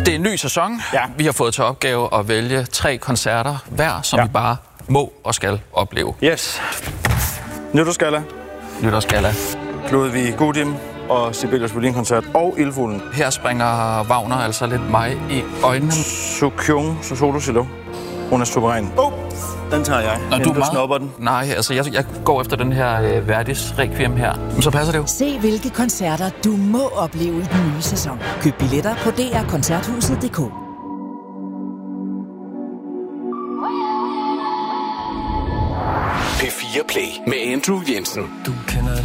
Det er en ny sæson. Ja. Vi har fået til opgave at vælge 3 koncerter hver, som vi bare må og skal opleve. Yes. Nytårsgalla, Nytårsgalla. Ludvig Gudim og Sibelius Violinkoncert og Ildfuglen. Her springer Wagner altså lidt mig i øjnene. Sukyung Solo Cello. Hun er suveræn. Den tager jeg. Når du snupper den. Nej, altså jeg går efter den her Verdis Requiem her. Så passer det jo. Se hvilke koncerter du må opleve i den nye sæson. Køb billetter på drkoncerthuset.dk. P4 Play med Andrew Jensen. Du kender